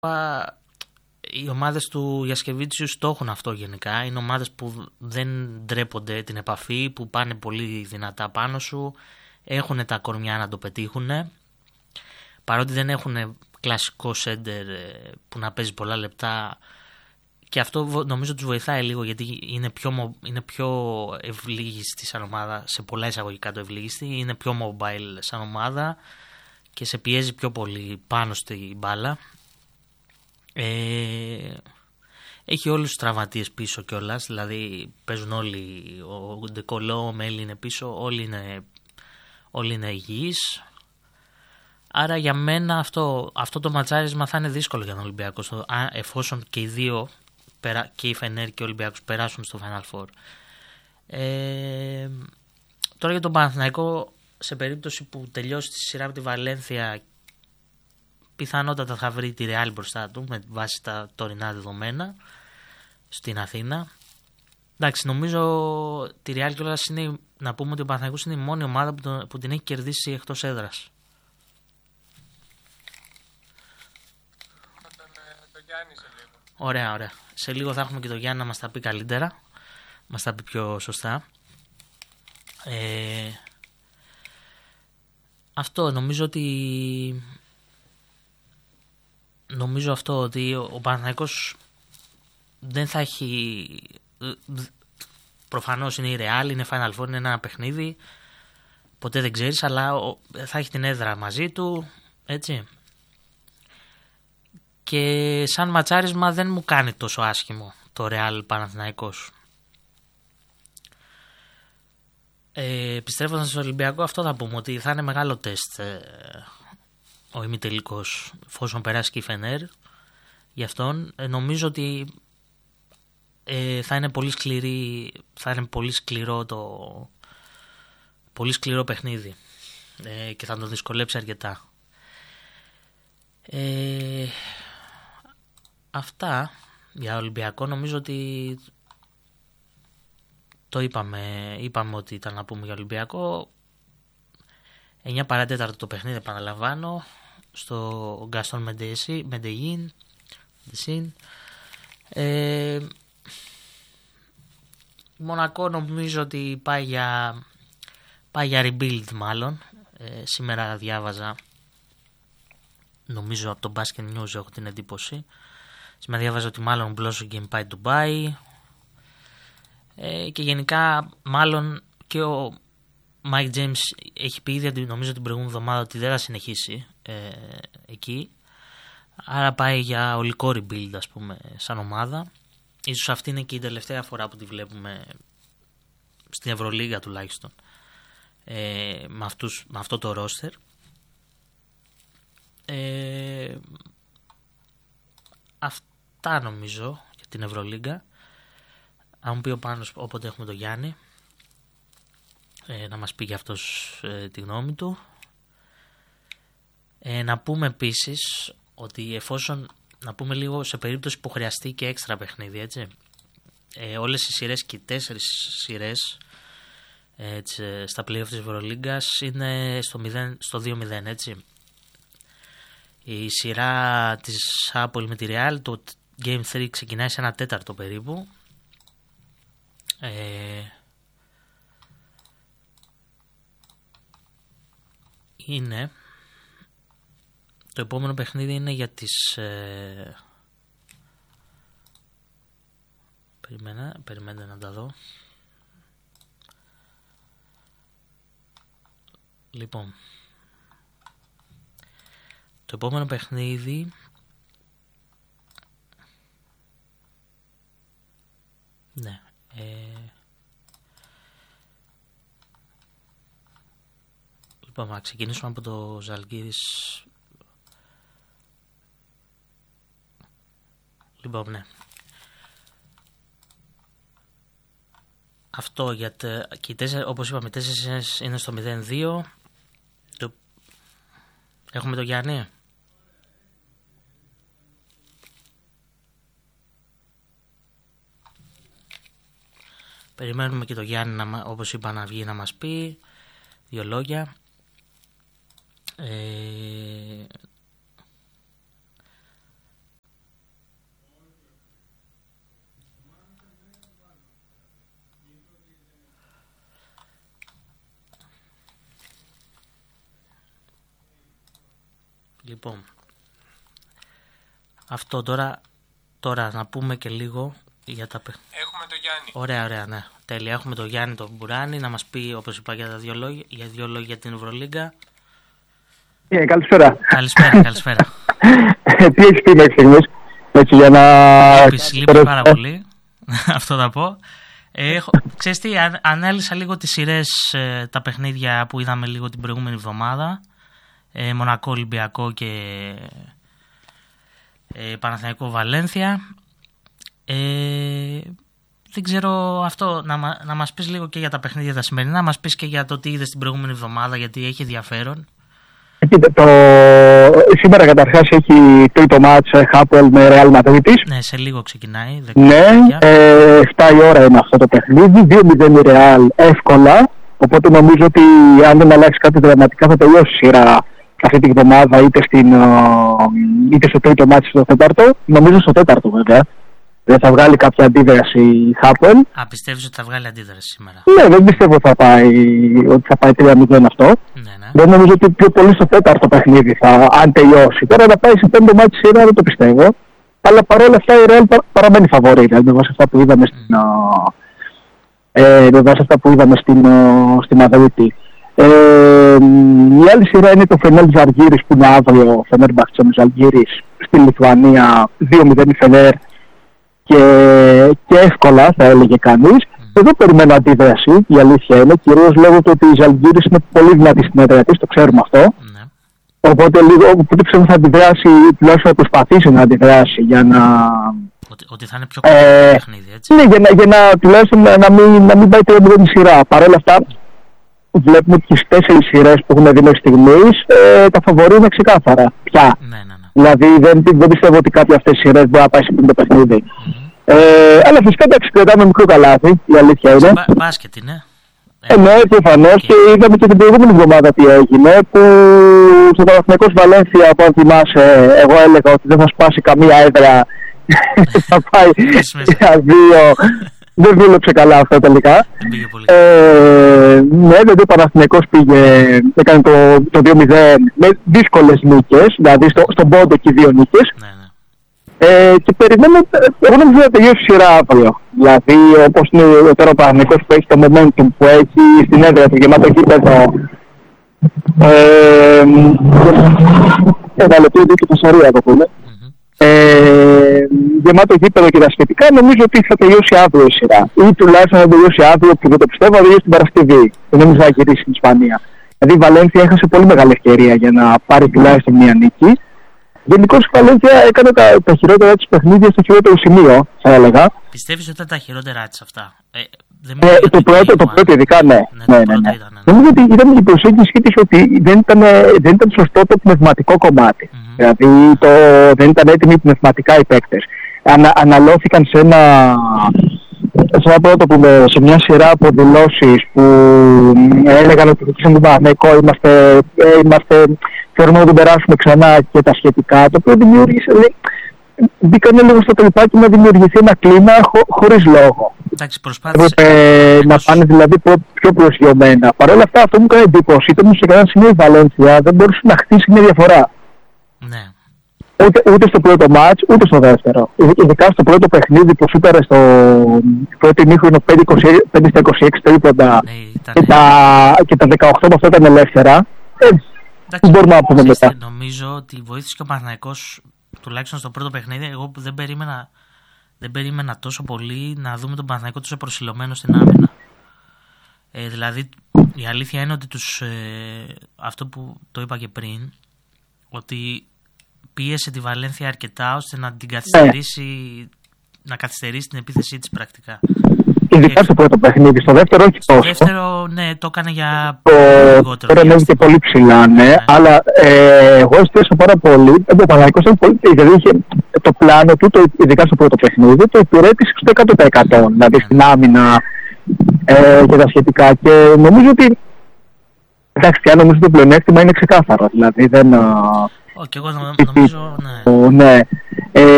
οι ομάδες του Γιασκεβίτσιους το έχουν αυτό γενικά. Είναι ομάδες που δεν ντρέπονται την επαφή, που πάνε πολύ δυνατά πάνω σου, έχουν τα κορμιά να το πετύχουν. Παρότι δεν έχουν κλασικό σέντερ που να παίζει πολλά λεπτά, και αυτό νομίζω τους βοηθάει λίγο, γιατί είναι πιο ευλίγιστη σαν ομάδα, σε πολλά εισαγωγικά το ευλίγιστη, είναι πιο mobile σαν ομάδα και σε πιέζει πιο πολύ πάνω στη μπάλα. Έχει όλους τους τραυματίες πίσω κιόλας, δηλαδή παίζουν όλοι, ο Ντεκολό, ο Μέλι είναι πίσω, όλοι είναι υγιείς. Άρα για μένα αυτό το ματσάρισμα θα είναι δύσκολο για τον Ολυμπιακό, εφόσον και οι δύο, και η Φενέρ και ο Ολυμπιακός, περάσουν στο Final Four. Τώρα για τον Παναθηναϊκό, σε περίπτωση που τελειώσει τη σειρά με τη Βαλένθια, πιθανότατα θα βρει τη Ρεάλ μπροστά του με βάση τα τωρινά δεδομένα στην Αθήνα. Εντάξει, νομίζω τη Ρεάλ κιόλας είναι, να πούμε ότι ο Παναθηναϊκός είναι η μόνη ομάδα που την έχει κερδίσει εκτός έδρας. Ωραία. Σε λίγο θα έχουμε και τον Γιάννη να μας τα πει καλύτερα, μας τα πει πιο σωστά. Αυτό νομίζω ότι ο Παναθηναϊκός δεν θα έχει, προφανώς είναι η Real, είναι Final Four, είναι ένα παιχνίδι, ποτέ δεν ξέρεις, αλλά θα έχει την έδρα μαζί του, έτσι. Και σαν ματσάρισμα δεν μου κάνει τόσο άσχημο το Real Παναθηναϊκός. Επιστρέφοντας στο Ολυμπιακό, αυτό θα πούμε, ότι θα είναι μεγάλο τεστ ο ημιτελικός, εφόσον περάσει και η Φενέρ. Γι' αυτόν νομίζω ότι θα είναι πολύ σκληρό παιχνίδι και θα τον δυσκολέψει αρκετά. Αυτά για Ολυμπιακό. Νομίζω ότι το είπαμε ότι ήταν να πούμε για Ολυμπιακό. 9 παρατέταρτο το παιχνίδι, επαναλαμβάνω, στο Γκαστόν Μεντεγίν. Μονακό νομίζω ότι πάει για rebuild μάλλον. Σήμερα διάβαζα, νομίζω από το Basket News έχω την εντύπωση, σήμερα διάβαζα ότι μάλλον Blossomgame πάει Dubai, και γενικά μάλλον και ο Mike James έχει πει ήδη, νομίζω την προηγούμενη εβδομάδα, ότι δεν θα συνεχίσει εκεί, άρα πάει για ολικό rebuild, ας πούμε, σαν ομάδα. Ίσως αυτή είναι και η τελευταία φορά που τη βλέπουμε στην Ευρωλίγα τουλάχιστον, με αυτό το roster. Αυτά νομίζω για την Ευρωλίγκα. Αν μου πει ο Πάνος, όποτε έχουμε τον Γιάννη, να μας πει και αυτός τη γνώμη του. Να πούμε επίσης ότι να πούμε λίγο σε περίπτωση που χρειαστεί και έξτρα παιχνίδι, έτσι. Όλες οι σειρές και οι 4 σειρές στα play-off της Ευρωλίγκας είναι στο 2-0, έτσι. Η σειρά της Apple με τη Real, το Game 3 ξεκινάει σε 1/4 περίπου. Είναι το επόμενο παιχνίδι είναι για τις περιμένετε να τα δω. Λοιπόν, το επόμενο παιχνίδι ναι, λοιπόν, να ξεκινήσουμε από το Ζαλγκίρις. Λοιπόν, ναι, αυτό για και όπως είπαμε, 4 είναι στο 0-2. Έχουμε το Γιάννη. Περιμένουμε και το Γιάννη, όπως είπα, να βγει να μας πει 2 λόγια. Λοιπόν, αυτό τώρα να πούμε και λίγο για τα παιχνίδια. Έχουμε τον Γιάννη. Ωραία, ναι. Τέλεια. Έχουμε τον Γιάννη τον Μπουράνη να μας πει, όπως είπα, για δύο λόγια για την Ευρωλίγκα. Καλησπέρα. Καλησπέρα. Τι έχεις πει μέχρι στιγμής, έτσι για να... Λείπει πάρα πολύ, αυτό θα πω. Ξέρεις τι, ανέλησα λίγο τις σειρές, τα παιχνίδια που είδαμε λίγο την προηγούμενη εβδομάδα. Μονακό, Ολυμπιακό και Παναθηναϊκό, Βαλένθια. Δεν ξέρω αυτό, να μας πεις λίγο και για τα παιχνίδια τα σημερινά, να μας πεις και για το τι είδες την προηγούμενη εβδομάδα, γιατί έχει ενδιαφέρον. Σήμερα καταρχάς έχει τρίτο μάτς Hapoel με Real Madrid. Ναι, σε λίγο ξεκινάει. Ναι, 7 η ώρα είναι αυτό το παιχνίδι, 2-0 η Real εύκολα, οπότε νομίζω ότι αν δεν αλλάξει κάτι δραματικά θα τελειώσει η σειρά αυτή την εβδομάδα, είτε στο τρίτο μάτς είτε στο τέταρτο, νομίζω στο τέταρτο βέβαια. Δεν θα βγάλει κάποια αντίδραση η Hapoel. Πιστεύεις ότι θα βγάλει αντίδραση σήμερα? Ναι, δεν πιστεύω ότι θα πάει 3-0 αυτό. Ναι. Δεν νομίζω ότι πιο πολύ στο τέταρτο παιχνίδι αν τελειώσει. Τώρα να πάει σε πέμπτο μάτι σειρά δεν το πιστεύω. Αλλά παρόλα αυτά η Real παραμένει φαβορή. Δηλαδή με βάση αυτά που είδαμε στη Μαδρίτη. Η άλλη σειρά είναι το Φενέρ Ζαλγκίρις που είναι αύριο. Φενέρ Μπαχτσέ με Ζαλγκίρις στη Λιθουανία. 2-0 η Φενέρ. Και εύκολα θα έλεγε κανείς. Εδώ περιμένω αντίδραση, η αλήθεια είναι, κυρίως λόγω του ότι η Ζαλγκίρις είναι πολύ δυνατή στην έδρα της, το ξέρουμε αυτό. Ναι. Οπότε πιστεύω θα αντιδράσει, τουλάχιστον θα προσπαθήσει να αντιδράσει για να... Ότι θα είναι πιο καλό το παιχνίδι, έτσι. Ναι, για να τουλάχιστον να μην πάει 3-0 η σειρά. Παρ' όλα αυτά, βλέπουμε ότι τις 4 σειρές που έχουμε δει μέχρι στιγμής, τα φαβορί είναι ξεκάθαρα πια. Ναι. Δηλαδή δεν πιστεύω ότι κάποια αυτές τις σειρές μπορεί να πάει σε αυτό το παιχνίδι. Αλλά φυσικά τα εξυπηρετάμε μικρό καλάθι, η αλήθεια είναι. Μπάσκετ είναι. Ναι, προφανώς και είδαμε και την προηγούμενη εβδομάδα τι έγινε, που στο Παναθηναϊκός Βαλένθια, που αν θυμάσαι, εγώ έλεγα ότι δεν θα σπάσει καμία έδρα, θα πάει 2. Δεν δούλεψε καλά αυτό τελικά. Ναι, δηλαδή ο Παναθηναϊκός έκανε το 2-0 με δύσκολες νίκες, δηλαδή στον πόντο και 2 νίκες. Και περιμένω, εγώ νομίζω να τελειώσει η σειρά αύριο. Δηλαδή, όπως είναι τώρα ο Παναθηναϊκός που έχει το momentum που έχει στην έδρα του, γεμάτο γήπεδο. Ένα λεπτό, και το σωρία εδώ που είναι. Γεμάτο γήπεδο και τα σχετικά, νομίζω ότι θα τελειώσει αύριο η σειρά. Ή τουλάχιστον θα τελειώσει αύριο, που δεν το πιστεύω, θα τελειώσει την Παρασκευή. Δεν νομίζω να γυρίσει στην Ισπανία. Δηλαδή η Βαλένθια έχασε πολύ μεγάλη ευκαιρία για να πάρει τουλάχιστον μία νίκη. Γενικώς η Βαλένθια έκανε τα χειρότερα της παιχνίδια στο χειρότερο σημείο, θα έλεγα. Πιστεύεις ότι ήταν τα χειρότερα της αυτά? Το πρώτο ειδικά, ναι. Νομίζω ότι ήταν η προσέγγιση της ότι δεν ήταν σωστό το πνευματικό κομμάτι. Δηλαδή δεν ήταν έτοιμοι πνευματικά οι παίκτες. Αναλώθηκαν σε μια σειρά από δηλώσεις που έλεγαν ότι στον Παναθηναϊκό θεωρούμε να τον περάσουμε ξανά και τα σχετικά, το οποίο δημιούργησε, μπήκανε λίγο στο τελπάκι να δημιουργηθεί ένα κλίμα χωρίς λόγο. Έπρεπε να πάνε δηλαδή πιο προσγειωμένα. Παρ' όλα αυτά αυτό μου έκανε εντύπωση, ήταν σε κανένα σημείο η Βαλένθια δεν μπορούσε να χτίσει μια διαφορά. Ναι. Ούτε στο πρώτο μάτς, ούτε στο δεύτερο. Ειδικά στο πρώτο παιχνίδι που σούπερε στο πρώτο ημίχρονο 5-26 τρίποντα και τα 18 από αυτά ήταν ελεύθερα. Εντάξει, μπορούμε να πούμε μετά. Νομίζω ότι βοήθησε και ο Παναθηναϊκός, τουλάχιστον στο πρώτο παιχνίδι. Εγώ δεν περίμενα τόσο πολύ να δούμε τον Παναθηναϊκό τόσο προσιλωμένο στην άμυνα. Δηλαδή η αλήθεια είναι ότι αυτό που το είπα και πριν, ότι πίεσε τη Βαλένθια αρκετά ώστε να την καθυστερήσει την επίθεσή της πρακτικά. Ειδικά στο πρώτο παιχνίδι, στο δεύτερο όχι τόσο. Στο δεύτερο, ναι, το έκανε για λιγότερο. Τώρα ανέβηκε πολύ ψηλά, ναι. Αλλά εγώ εστίασα πάρα πολύ. Ο Παναθηναϊκός ήταν πολύ. Δηλαδή είχε το πλάνο του, ειδικά στο πρώτο παιχνίδι, το υπηρέτησε στο 100%. Δηλαδή στην άμυνα και τα σχετικά. Και νομίζω ότι. Εντάξει, πια νομίζω ότι το πλεονέκτημα είναι ξεκάθαρο. Δηλαδή δεν. Όχι, εγώ νομίζω, ναι. Ναι.